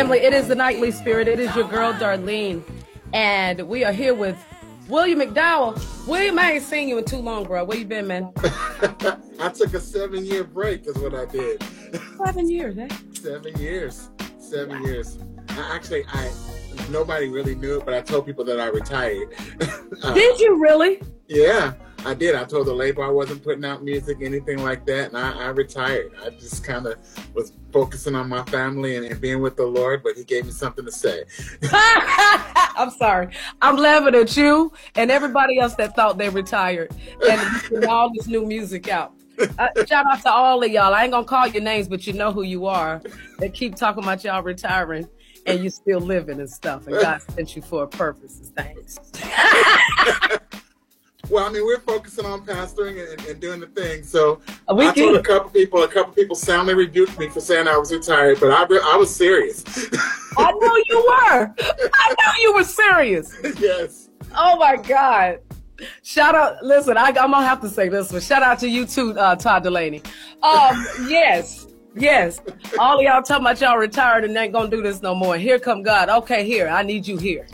family, it is the Nightly Spirit. It is your girl, Darlene. And we are here with William McDowell. William, I ain't seen you in too long, bro. Where you been, man? I took a 7-year break is what I did. 7 years, eh? 7 years. 7 years. Nobody really knew it, but I told people that I retired. Did you really? Yeah, I did. I told the label I wasn't putting out music, anything like that, and I retired. I just kind of was focusing on my family and being with the Lord, but he gave me something to say. I'm sorry. I'm laughing at you and everybody else that thought they retired and all this new music out. Shout out to all of y'all. I ain't gonna call your names, but you know who you are. They keep talking about y'all retiring and you still living and stuff. And God sent you for a purpose and things. Well, I mean, we're focusing on pastoring and doing the thing. So I told a couple people soundly rebuked me for saying I was retired, but I was serious. I know you were. I know you were serious. Yes. Oh my God. Shout out. Listen, I'm going to have to say this one. Shout out to you too, Todd Delaney. Yes. All of y'all talking about y'all retired and ain't going to do this no more. Here come God. Okay, here. I need you here.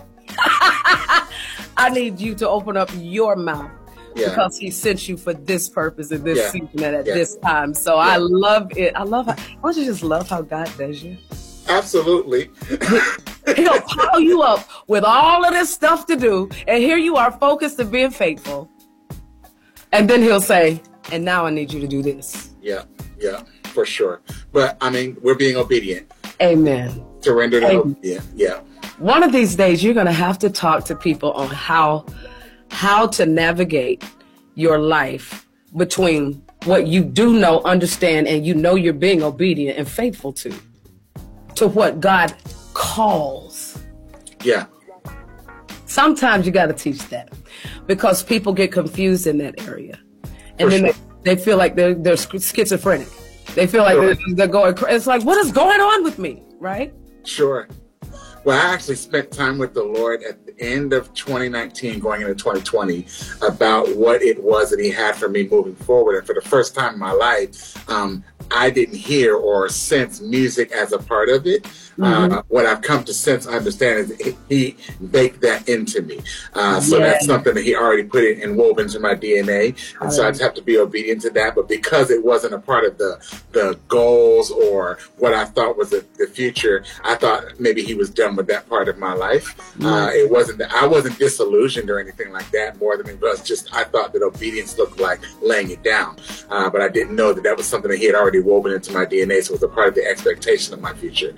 I need you to open up your mouth because he sent you for this purpose in this season and at this time. So I love it. I love how, don't you just love how God does you? Absolutely. He'll pile you up with all of this stuff to do. And here you are focused and being faithful. And then he'll say, and now I need you to do this. Yeah, for sure. But I mean, we're being obedient. Amen. Surrendered. Yeah. One of these days, you're going to have to talk to people on how to navigate your life between what you do know, understand, and you know you're being obedient and faithful to what God calls. Yeah. Sometimes you got to teach that because people get confused in that area. And then they feel like they're schizophrenic. They feel like they're going crazy. It's like, what is going on with me? Right? Sure. Well, I actually spent time with the Lord at the end of 2019, going into 2020, about what it was that he had for me moving forward. And for the first time in my life, I didn't hear or sense music as a part of it. What I've come to sense, understand, is he baked that into me. So that's something that he already put it and wove into my DNA. And so I just have to be obedient to that. But because it wasn't a part of the goals or what I thought was the future, I thought maybe he was done with that part of my life. It wasn't that I wasn't disillusioned or anything like that. More than it was just I thought that obedience looked like laying it down. But I didn't know that was something that he had already woven into my DNA. So it was a part of the expectation of my future.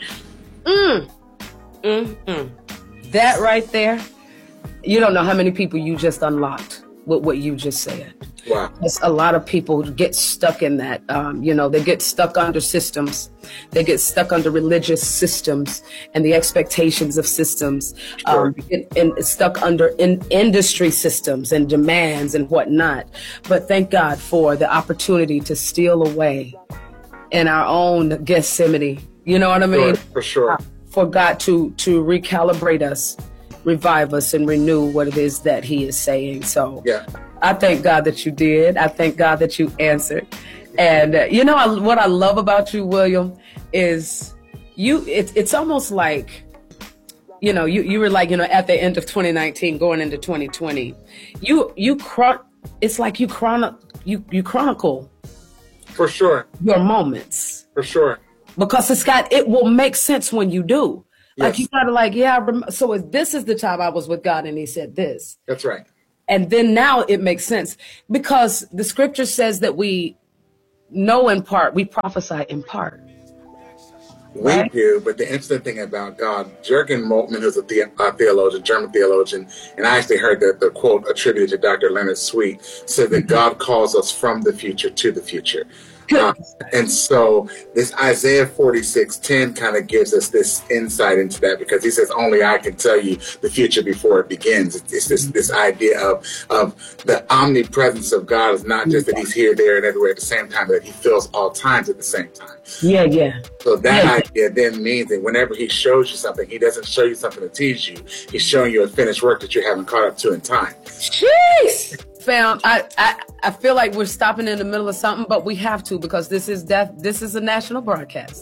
That right there, you don't know how many people you just unlocked with what you just said. Wow. A lot of people get stuck in that. They get stuck under systems. They get stuck under religious systems and the expectations of systems. And stuck under industry systems and demands and whatnot. But thank God for the opportunity to steal away in our own Gethsemane. You know what I mean? For sure. For God to recalibrate us, revive us, and renew what it is that he is saying. So I thank God that you did. I thank God that you answered. And what I love about you, William, is it's almost like, you were like, at the end of 2019 going into 2020, it's like you chronicle for sure your moments. For sure. Because it will make sense when you do. Like you gotta so this is the time I was with God and he said this. That's right. And then now it makes sense because the scripture says that we know in part, we prophesy in part. We do, but the interesting thing about God, Jürgen Moltmann, who's a theologian, German theologian, and I actually heard the quote attributed to Dr. Leonard Sweet, said that God calls us from the future to the future. And so this Isaiah 46:10 kind of gives us this insight into that because he says, only I can tell you the future before it begins. It's this idea of the omnipresence of God is not just that he's here, there, and everywhere at the same time, but that he fills all times at the same time. Yeah. So that idea then means that whenever he shows you something, he doesn't show you something to tease you. He's showing you a finished work that you haven't caught up to in time. Jeez! Fam, I feel like we're stopping in the middle of something, but we have to because this is a national broadcast and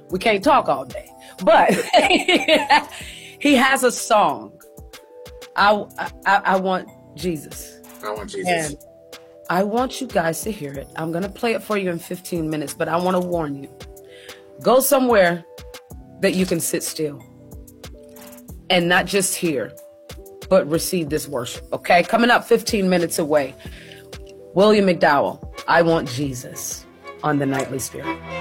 We can't talk all day. But he has a song. I want Jesus. I want Jesus. And I want you guys to hear it. I'm going to play it for you in 15 minutes, but I want to warn you. Go somewhere that you can sit still and not just hear, but receive this worship. Okay? Coming up 15 minutes away. William McDowell, I Want Jesus on the Nightly Spirit.